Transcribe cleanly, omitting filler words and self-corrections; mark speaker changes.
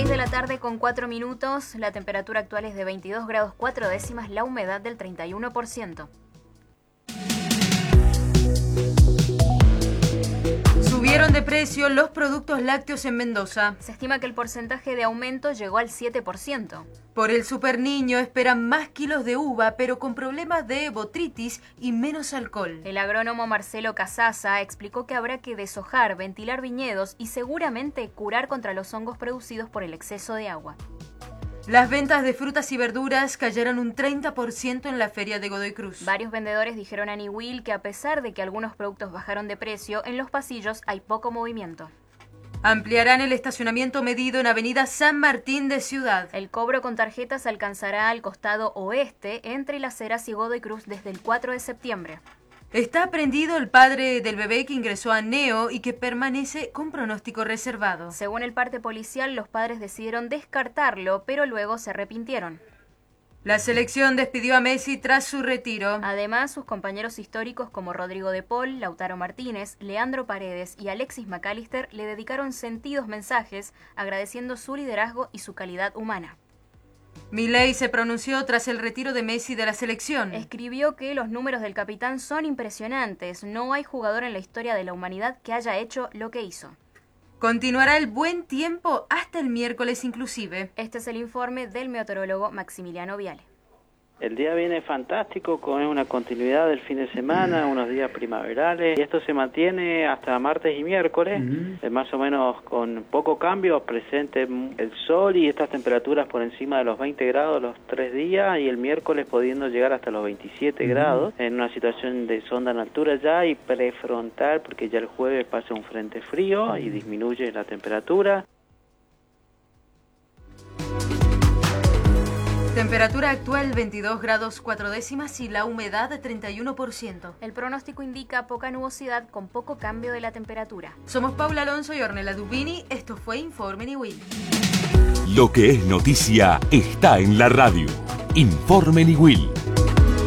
Speaker 1: 6 de la tarde con 4 minutos, la temperatura actual es de 22 grados 4 décimas, la humedad del 31%.
Speaker 2: Subieron de precio los productos lácteos en Mendoza.
Speaker 1: Se estima que el porcentaje de aumento llegó al 7%.
Speaker 2: Por el Superniño esperan más kilos de uva, pero con problemas de botritis y menos alcohol.
Speaker 1: El agrónomo Marcelo Casaza explicó que habrá que deshojar, ventilar viñedos y seguramente curar contra los hongos producidos por el exceso de agua.
Speaker 2: Las ventas de frutas y verduras cayeron un 30% en la feria de Godoy Cruz.
Speaker 1: Varios vendedores dijeron a Niwil que a pesar de que algunos productos bajaron de precio, en los pasillos hay poco movimiento.
Speaker 2: Ampliarán el estacionamiento medido en Avenida San Martín de Ciudad.
Speaker 1: El cobro con tarjetas alcanzará al costado oeste entre Las Heras y Godoy Cruz desde el 4 de septiembre.
Speaker 2: Está prendido el padre del bebé que ingresó a Neo y que permanece con pronóstico reservado.
Speaker 1: Según el parte policial, los padres decidieron descartarlo, pero luego se arrepintieron.
Speaker 2: La selección despidió a Messi tras su retiro.
Speaker 1: Además, sus compañeros históricos como Rodrigo de Paul, Lautaro Martínez, Leandro Paredes y Alexis McAllister le dedicaron sentidos mensajes agradeciendo su liderazgo y su calidad humana.
Speaker 2: Milei se pronunció tras el retiro de Messi de la selección.
Speaker 1: Escribió que los números del capitán son impresionantes. No hay jugador en la historia de la humanidad que haya hecho lo que hizo.
Speaker 2: Continuará el buen tiempo hasta el miércoles inclusive.
Speaker 1: Este es el informe del meteorólogo Maximiliano Viale.
Speaker 3: El día viene fantástico, con una continuidad del fin de semana, unos días primaverales, y esto se mantiene hasta martes y miércoles, más o menos con poco cambio, presente el sol y estas temperaturas por encima de los 20 grados los 3 días, y el miércoles pudiendo llegar hasta los 27 grados, en una situación de sonda en altura ya y prefrontal, porque ya el jueves pasa un frente frío y disminuye la temperatura.
Speaker 2: Temperatura actual 22 grados 4 décimas y la humedad 31%.
Speaker 1: El pronóstico indica poca nubosidad con poco cambio de la temperatura.
Speaker 2: Somos Paula Alonso y Ornella Dubini. Esto fue Informe Niwil.
Speaker 4: Lo que es noticia está en la radio. Informe Niwil.